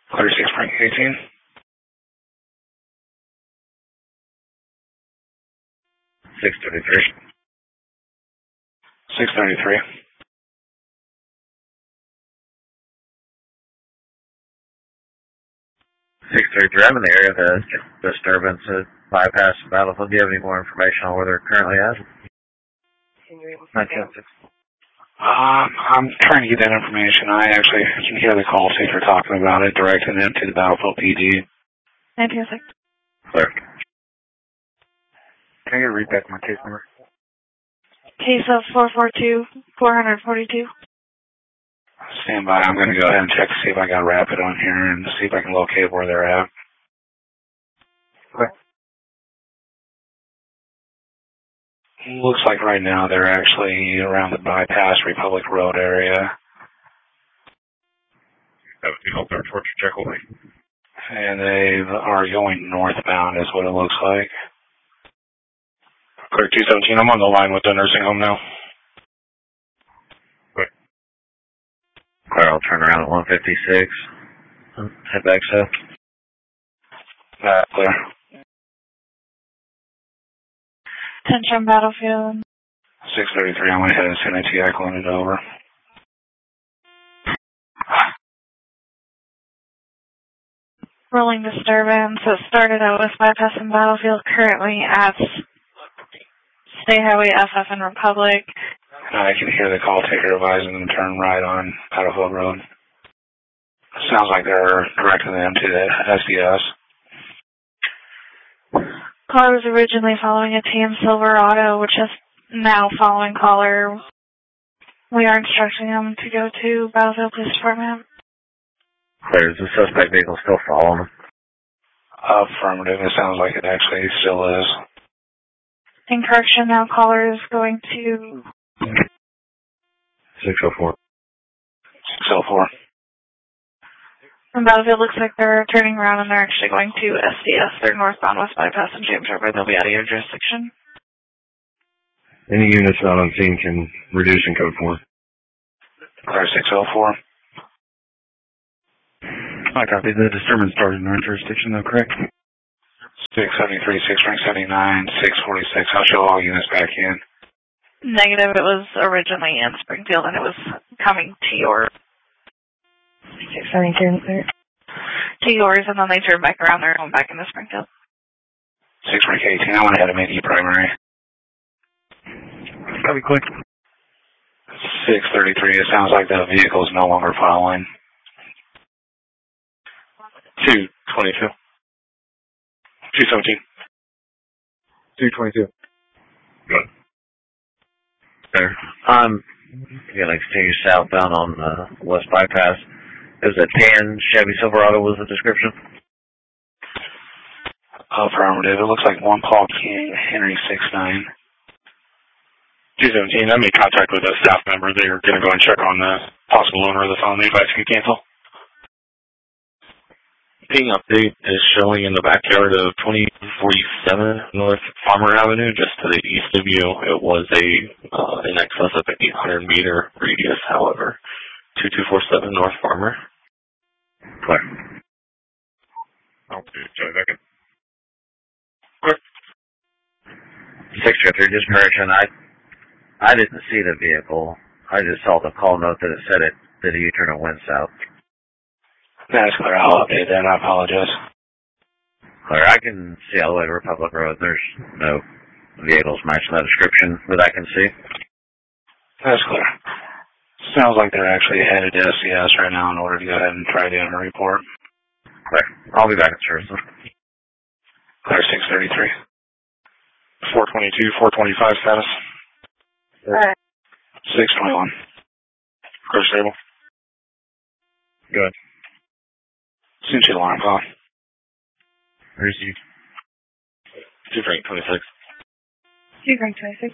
Clear 6.18. 633. 633. 633. I'm in the area of the disturbance at bypass Battlefield. Do you have any more information on where they're currently at? 910. I'm trying to get that information. I actually can hear the call taker talking about it, directing them to the Battlefield PD. 926. Clear. Can you read back my case number? Case of 442-442. Stand by. I'm going to go ahead and check to see if I got Rapid on here and see if I can locate where they're at. Okay. Looks like right now they're actually around the bypass Republic Road area. That would be all there towards Jekyll. And they are going northbound is what it looks like. Clear 217, I'm on the line with the nursing home now. Good. Clear, I'll turn around at 156. Head back south. Clear. Attention Battlefield. 633, I went ahead and sent it to you. I cloned it over. Rolling disturbance. It started out with bypass and Battlefield, currently at State Highway FF and Republic. I can hear the call taker advising them to turn right on Battlefield Road. Sounds like they're directing them to the SDS. Caller was originally following a TM Silverado, which is now following caller. We are instructing them to go to Battlefield Police Department. Clear. Is the suspect vehicle still following them? Affirmative. It sounds like it actually still is. In correction, now caller is going to 604. 604. From Battlefield, looks like they're turning around and they're actually going to SDS. They're northbound West Bypass and James River. They'll be out of your jurisdiction. Any units not on scene can reduce in code 4. Clear 604. I copy. The disturbance started in our jurisdiction, though, correct? 673, 679, 646. I'll show all units back in. Negative. It was originally in Springfield and it was coming to your 673 to yours, and then they turned back around. They're going back into Springfield. 618. I went ahead and made you primary. Copy, quick. 633. It sounds like the vehicle is no longer following. 222. 217. 222. Good. There. You're going to continue southbound on West Bypass. It was a tan Chevy Silverado was the description? Affirmative. It looks like one Paul King, Henry 69. 217, I made contact with a staff member. They're going to go and check on the possible owner of the phone. They advise you can cancel. Ping update is showing in the backyard of 2047 North Farmer Avenue, just to the east of you. It was in excess of an 800-meter radius, however. 2247 North Farmer. Clear. Okay, second. Clear. 603, just correction. I didn't see the vehicle. I just saw the call note that it said it did a U-turn and went south. That's clear. I'll update that. I apologize. Clear. I can see all the way to Republic Road. There's no vehicles matching that description that I can see. That's clear. Sounds like they're actually headed to SCS right now in order to go ahead and try to enter a report. Clear. I'll be back in service. Clear 633. 422, 425 status. Alright. 621. Clear stable. Good. Cincy alarm call. Received. 2 Frank 26. 2 Frank 26.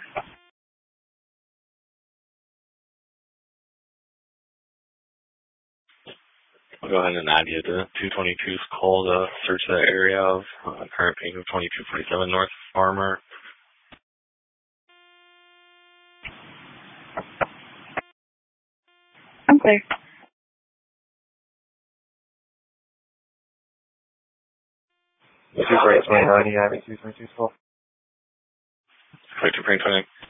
I'll go ahead and add you to 222's call to search the area of current ping of 2247 North Farmer. I'm clear. 2829, you have a 222 full. Victor Pring 29.